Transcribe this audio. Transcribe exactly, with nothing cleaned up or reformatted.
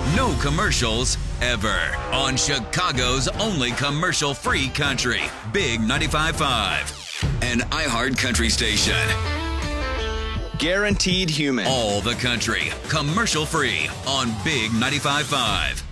No commercials ever on Chicago's only commercial-free country, Big ninety-five point five, an iHeart country station. Guaranteed Human. All the country, commercial-free on Big ninety-five point five.